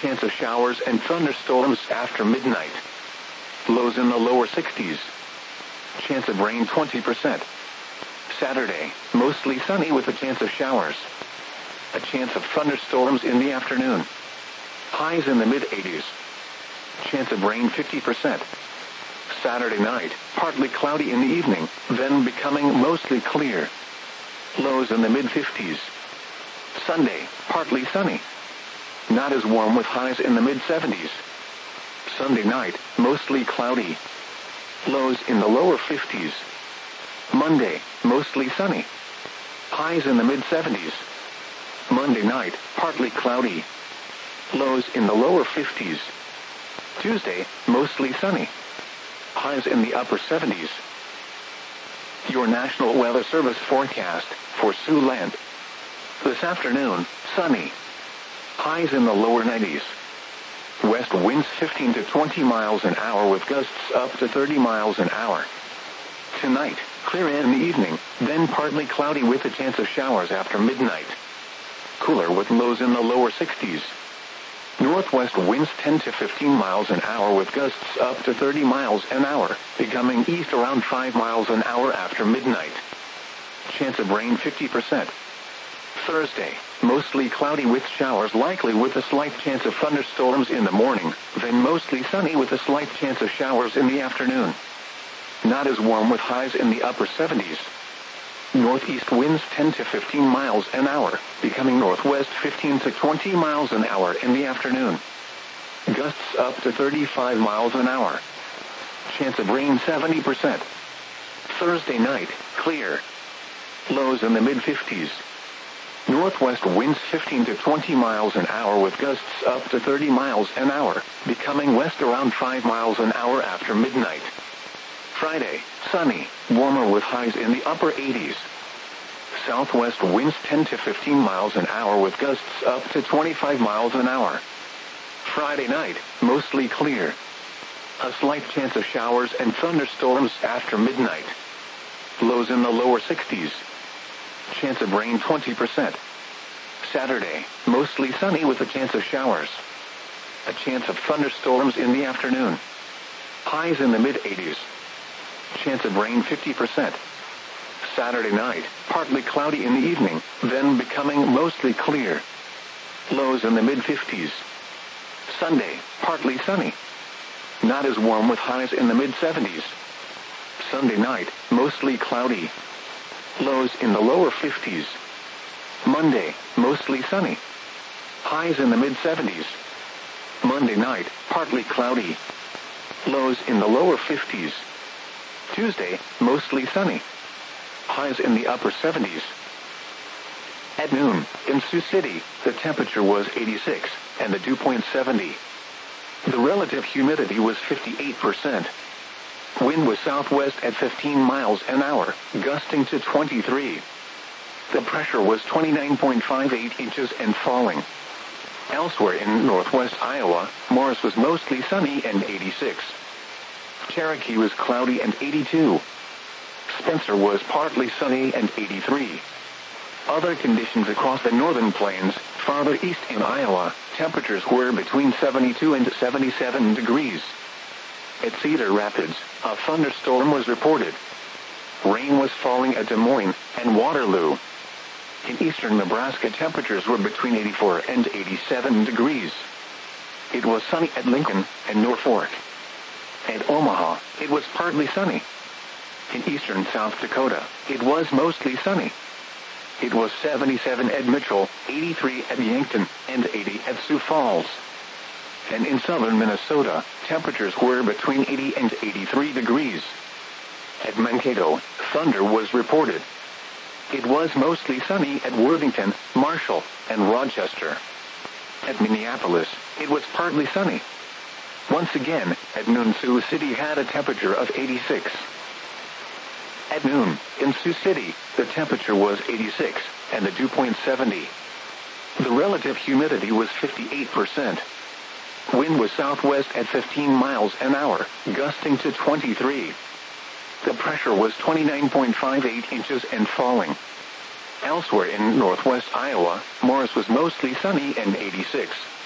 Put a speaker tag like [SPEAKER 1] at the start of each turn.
[SPEAKER 1] chance of showers and thunderstorms after midnight. Lows in the lower 60s. Chance of rain 20%. Saturday, mostly sunny with a chance of showers. A chance of thunderstorms in the afternoon. Highs in the mid-80s. Chance of rain 50%. Saturday night, partly cloudy in the evening, then becoming mostly clear. Lows in the mid-50s. Sunday, partly sunny. Not as warm with highs in the mid-70s. Sunday night, mostly cloudy. Lows in the lower 50s. Monday, mostly sunny. Highs in the mid-70s. Monday night, partly cloudy. Lows in the lower 50s. Tuesday, mostly sunny. Highs in the upper 70s. Your National Weather Service forecast for Siouxland. This afternoon, sunny. Highs in the lower 90s. West winds 15 to 20 miles an hour with gusts up to 30 miles an hour. Tonight, clear in the evening, then partly cloudy with a chance of showers after midnight. Cooler with lows in the lower 60s. Northwest winds 10 to 15 miles an hour with gusts up to 30 miles an hour, becoming east around 5 miles an hour after midnight. Chance of rain 50%. Thursday, mostly cloudy with showers likely with a slight chance of thunderstorms in the morning, then mostly sunny with a slight chance of showers in the afternoon. Not as warm with highs in the upper 70s. Northeast winds 10 to 15 miles an hour, becoming northwest 15 to 20 miles an hour in the afternoon. Gusts up to 35 miles an hour. Chance of rain 70%. Thursday night, clear. Lows in the mid-50s. Northwest winds 15 to 20 miles an hour with gusts up to 30 miles an hour, becoming west around 5 miles an hour after midnight. Friday, sunny, warmer with highs in the upper 80s. Southwest winds 10 to 15 miles an hour with gusts up to 25 miles an hour. Friday night, mostly clear. A slight chance of showers and thunderstorms after midnight. Lows in the lower 60s. Chance of rain 20%. Saturday, mostly sunny with a chance of showers. A chance of thunderstorms in the afternoon. Highs in the mid-80s. Chance of rain 50%. Saturday night, partly cloudy in the evening, then becoming mostly clear. Lows in the mid-50s. Sunday, partly sunny. Not as warm with highs in the mid-70s. Sunday night, mostly cloudy. Lows in the lower 50s. Monday, mostly sunny. Highs in the mid-70s. Monday night, partly cloudy. Lows in the lower 50s. Tuesday, mostly sunny. Highs in the upper 70s. At noon, in Sioux City, the temperature was 86, and the dew point 70. The relative humidity was 58%. Wind was southwest at 15 miles an hour, gusting to 23. The pressure was 29.58 inches and falling. Elsewhere in northwest Iowa, Morris was mostly sunny and 86. Cherokee was cloudy and 82. Spencer was partly sunny and 83. Other conditions across the northern plains, farther east in Iowa, temperatures were between 72 and 77 degrees. At Cedar Rapids, a thunderstorm was reported. Rain was falling at Des Moines and Waterloo. In eastern Nebraska, temperatures were between 84 and 87 degrees. It was sunny at Lincoln and Norfolk. At Omaha, it was partly sunny. In eastern South Dakota, it was mostly sunny. It was 77 at Mitchell, 83 at Yankton, and 80 at Sioux Falls. And in southern Minnesota, temperatures were between 80 and 83 degrees. At Mankato, thunder was reported. It was mostly sunny at Worthington, Marshall, and Rochester. At Minneapolis, it was partly sunny. Once again, at noon Sioux City had a temperature of 86. At noon, in Sioux City, the temperature was 86, and the dew point 70. The relative humidity was 58%. Wind was southwest at 15 miles an hour, gusting to 23. The pressure was 29.58 inches and falling. Elsewhere in northwest Iowa, Morris was mostly sunny and 86.